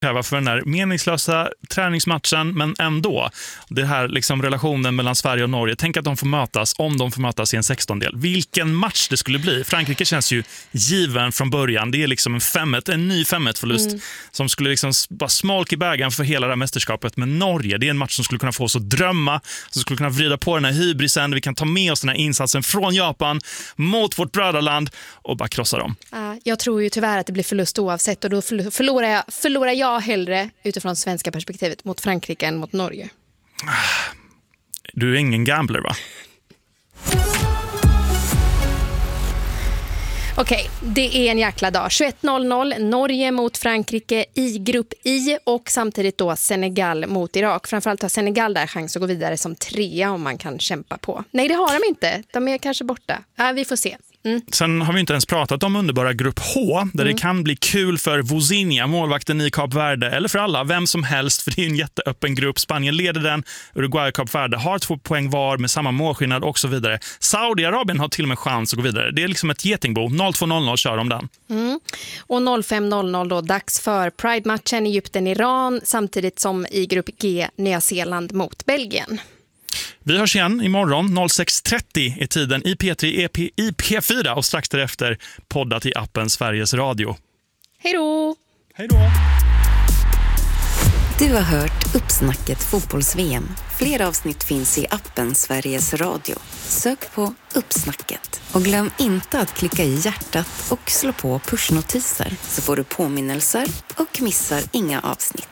för den här meningslösa träningsmatchen, men ändå det här liksom relationen mellan Sverige och Norge. Tänk att de får mötas, om de får mötas i en 16-del. Vilken match det skulle bli. Frankrike känns ju given från början. Det är liksom en ny 5-1-förlust som skulle liksom bara smolk i bägaren för hela det här mästerskapet. Men Norge, det är en match som skulle kunna få oss att drömma, som skulle kunna vrida på den här hybrisen. Vi kan ta med oss den här insatsen från Japan mot vårt bröderland och bara krossa dem. Jag tror ju tyvärr att det blir förlust oavsett, och då förlorar jag hellre utifrån svenska perspektivet mot Frankrike än mot Norge. Du är ingen gambler, va? Okej, det är en jäkla dag. 21:00, Norge mot Frankrike i grupp I, och samtidigt då Senegal mot Irak. Framförallt har Senegal där chans att gå vidare som 3 om man kan kämpa på. Nej, det har de inte. De är kanske borta. Vi får se. Sen har vi inte ens pratat om underbara grupp H, där det kan bli kul för Vozinha, målvakten i Kap Verde, eller för alla, vem som helst, för det är en jätteöppen grupp. Spanien leder den, Uruguay och Kap Verde har 2 poäng var med samma målskillnad och så vidare. Saudiarabien har till och med chans att gå vidare. Det är liksom ett getingbo. 02:00 kör de den. Och 05:00 då dags för Pride-matchen Egypten-Iran, samtidigt som i grupp G Nya Zeeland mot Belgien. Vi hörs igen imorgon. 06:30 är tiden i P3, i P4 och strax därefter poddat i appen Sveriges Radio. Hej då! Hej då! Du har hört Uppsnacket fotbolls-VM. Fler avsnitt finns i appen Sveriges Radio. Sök på Uppsnacket. Och glöm inte att klicka i hjärtat och slå på pushnotiser, så får du påminnelser och missar inga avsnitt.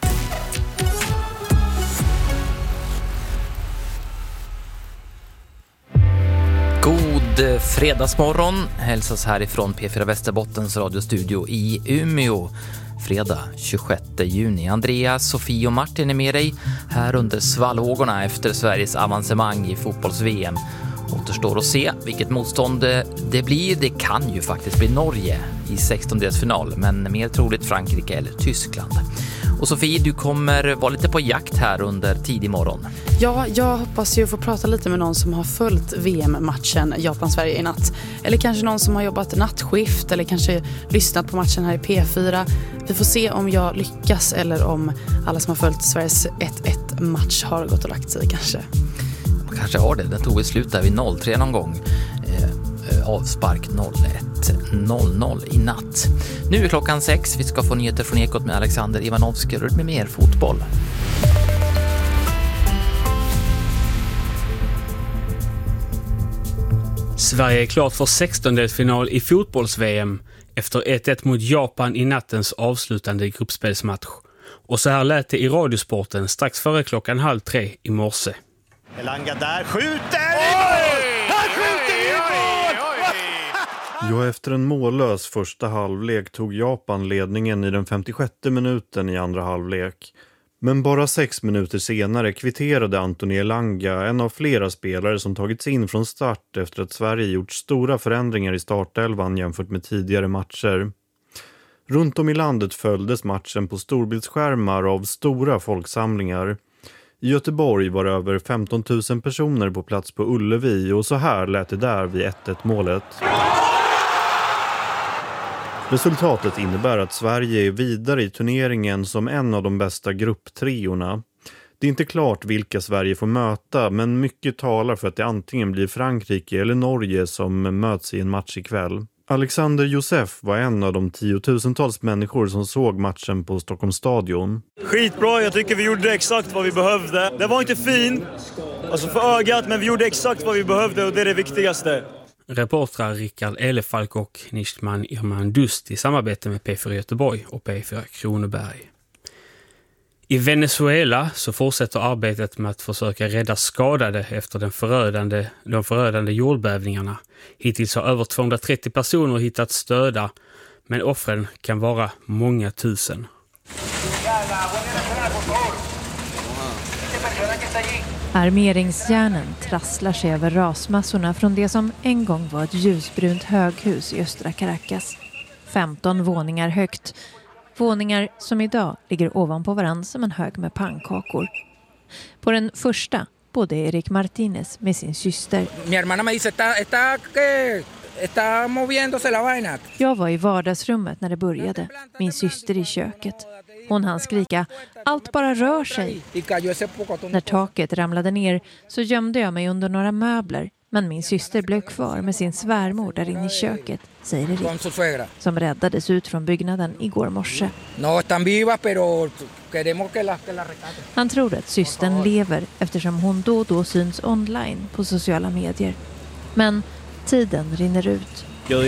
God fredagsmorgon hälsas härifrån P4 Västerbottens radiostudio i Umeå. Fredag 26 juni. Andreas, Sofie och Martin är med dig här under svallvågorna efter Sveriges avancemang i fotbolls-VM. Återstår att se vilket motstånd det blir. Det kan ju faktiskt bli Norge i 16-delsfinal, men mer troligt Frankrike eller Tyskland. Och Sofie, du kommer vara lite på jakt här under tidig morgon. Ja, jag hoppas ju få prata lite med någon som har följt VM-matchen Japan-Sverige i natt. Eller kanske någon som har jobbat nattskift eller kanske lyssnat på matchen här i P4. Vi får se om jag lyckas eller om alla som har följt Sveriges 1-1-match har gått och lagt sig kanske. Man kanske har det. Den tog vi slut där vid 03 någon gång. Avspark 01:00 i natt. Nu är klockan 6. Vi ska få nyheter från Ekot med Alexander Ivanovski och med mer fotboll. Sverige är klart för 16-delsfinal i fotbolls-VM efter 1-1 mot Japan i nattens avslutande gruppspelsmatch. Och så här lät det i radiosporten strax före 2:30 i morse. Elanga där skjuter! Ja, efter en mållös första halvlek tog Japan ledningen i den 56:e minuten i andra halvlek. Men bara 6 minuter senare kvitterade Anthony Elanga, en av flera spelare som tagits in från start efter att Sverige gjort stora förändringar i startelvan jämfört med tidigare matcher. Runt om i landet följdes matchen på storbildsskärmar av stora folksamlingar. I Göteborg var över 15 000 personer på plats på Ullevi, och så här lät det där vid 1-1-målet. Resultatet innebär att Sverige är vidare i turneringen som en av de bästa grupptreorna. Det är inte klart vilka Sverige får möta, men mycket talar för att det antingen blir Frankrike eller Norge som möts i en match ikväll. Alexander Josef var en av de 10 000-tals människor som såg matchen på Stockholms stadion. Skitbra, jag tycker vi gjorde exakt vad vi behövde. Det var inte fint, alltså för ögat, men vi gjorde exakt vad vi behövde och det är det viktigaste. Reportrar Rickard Elefalk och Nishman Irman Dust i samarbete med P4 Göteborg och P4 Kronoberg. I Venezuela så fortsätter arbetet med att försöka rädda skadade efter de förödande jordbävningarna. Hittills har över 230 personer hittats döda, men offren kan vara många tusen. Armeringsjärnen trasslar sig över rasmassorna från det som en gång var ett ljusbrunt höghus i östra Caracas. 15 våningar högt. Våningar som idag ligger ovanpå varann som en hög med pannkakor. På den första bodde Erik Martinez med sin syster. Jag var i vardagsrummet när det började. Min syster i köket. Hon hann skrika, allt bara rör sig. När taket ramlade ner så gömde jag mig under några möbler. Men min syster blev kvar med sin svärmor där inne i köket, säger Erik, som räddades ut från byggnaden igår morse. Han tror att systern lever eftersom hon då och då syns online på sociala medier. Men tiden rinner ut.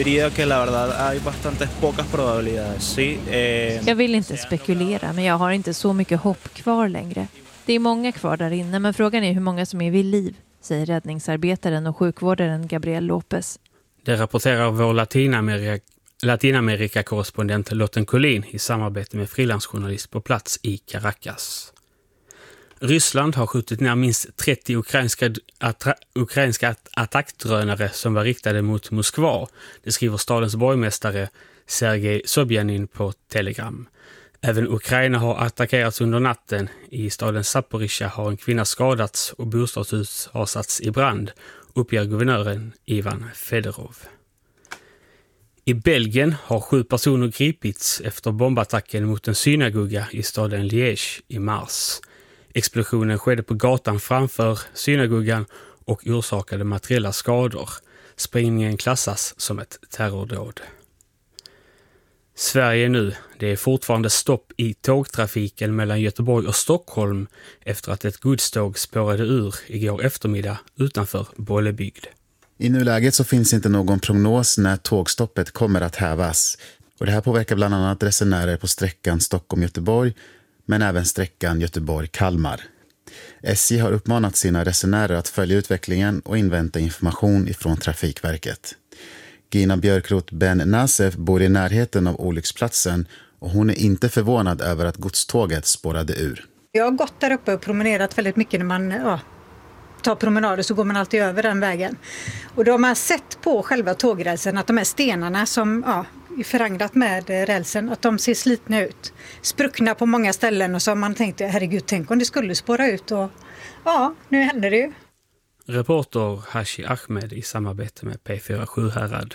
Jag vill inte spekulera, men jag har inte så mycket hopp kvar längre. Det är många kvar där inne, men frågan är hur många som är vid liv, säger räddningsarbetaren och sjukvårdaren Gabriel Lopez. Det rapporterar vår Latinamerika-korrespondent Lotten Collin i samarbete med frilansjournalist på plats i Caracas. Ryssland har skjutit ner minst 30 ukrainska attackdrönare som var riktade mot Moskva. Det skriver stadens borgmästare Sergej Sobjanin på Telegram. Även Ukraina har attackerats under natten. I staden Zaporizjzja har en kvinna skadats och bostadshus har satts i brand, uppger guvernören Ivan Fedorov. I Belgien har 7 personer gripits efter bombattacken mot en synagoga i staden Liège i mars. Explosionen skedde på gatan framför synagogan och orsakade materiella skador. Sprängningen klassas som ett terrordåd. Sverige nu. Det är fortfarande stopp i tågtrafiken mellan Göteborg och Stockholm efter att ett godståg spårade ur igår eftermiddag utanför Bollebygd. I nuläget så finns inte någon prognos när tågstoppet kommer att hävas. Och det här påverkar bland annat resenärer på sträckan Stockholm-Göteborg men även sträckan Göteborg-Kalmar. SJ har uppmanat sina resenärer att följa utvecklingen och invänta information ifrån Trafikverket. Gina Björkroth Ben Nasef bor i närheten av olycksplatsen och hon är inte förvånad över att godståget spårade ur. Jag har gått där uppe och promenerat väldigt mycket när man tar promenader, så går man alltid över den vägen. Och då har man sett på själva tågrälsen att de här stenarna som är förankrat med rälsen, att de ser slitna ut. Spruckna på många ställen, och så har man tänkt, herregud, tänk om det skulle spåra ut. Och nu händer det ju. Reporter Hashi Ahmed i samarbete med P4 Sjuhärad.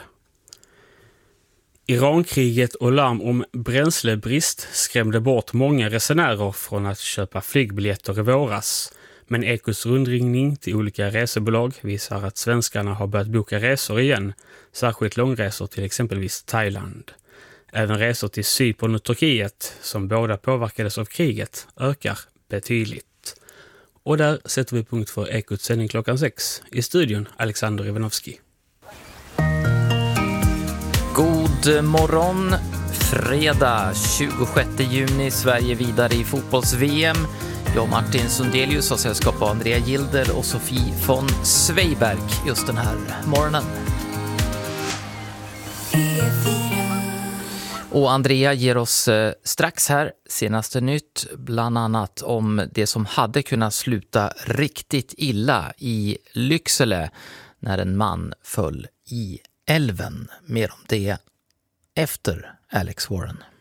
Irankriget och larm om bränslebrist skrämde bort många resenärer från att köpa flygbiljetter i våras. Men Ekos rundringning till olika resebolag visar att svenskarna har börjat boka resor igen, särskilt långresor till exempelvis Thailand. Även resor till Cypern och Turkiet, som båda påverkades av kriget, ökar betydligt. Och där sätter vi punkt för Ekots sändning klockan 6. I studion Alexander Ivanovski. God morgon, fredag 26 juni, Sverige vidare i fotbolls-VM. Jag, Martin Sundelius, har sällskap av Andrea Gilder och Sofie von Sveiberg just den här morgonen. Och Andrea ger oss strax här senaste nytt, bland annat om det som hade kunnat sluta riktigt illa i Lycksele när en man föll i älven. Mer om det efter Alex Warren.